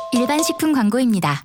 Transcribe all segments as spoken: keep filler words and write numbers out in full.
일반 식품 광고입니다.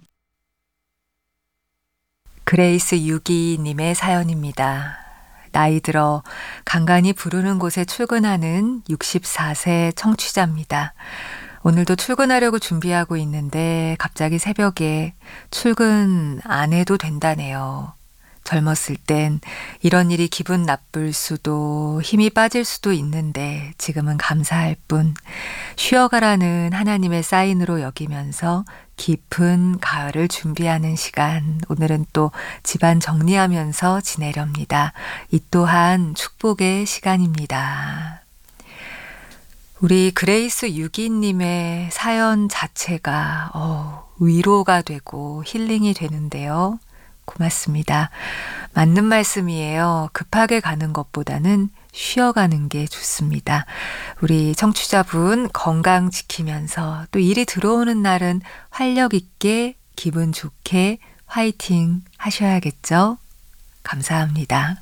그레이스 육이님의 사연입니다. 나이 들어 간간히 부르는 곳에 출근하는 육십사 세 청취자입니다. 오늘도 출근하려고 준비하고 있는데 갑자기 새벽에 출근 안 해도 된다네요. 젊었을 땐 이런 일이 기분 나쁠 수도 힘이 빠질 수도 있는데 지금은 감사할 뿐 쉬어가라는 하나님의 사인으로 여기면서 깊은 가을을 준비하는 시간, 오늘은 또 집안 정리하면서 지내렵니다. 이 또한 축복의 시간입니다. 우리 그레이스 육이님의 사연 자체가 어, 위로가 되고 힐링이 되는데요. 고맙습니다. 맞는 말씀이에요. 급하게 가는 것보다는 쉬어가는 게 좋습니다. 우리 청취자분 건강 지키면서 또 일이 들어오는 날은 활력 있게 기분 좋게 화이팅 하셔야겠죠? 감사합니다.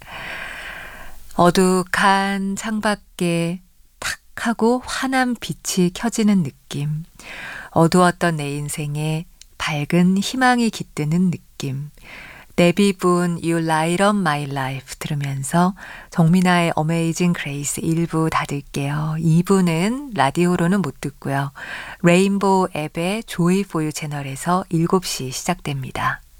어둑한 창밖에 탁 하고 환한 빛이 켜지는 느낌. 어두웠던 내 인생에 밝은 희망이 깃드는 느낌. 네비분 You Light Up My Life 들으면서 정민아의 Amazing Grace 일 부 닫을게요. 이 부는 라디오로는 못 듣고요. 레인보우 앱의 Joy For You 채널에서 일곱 시 시작됩니다.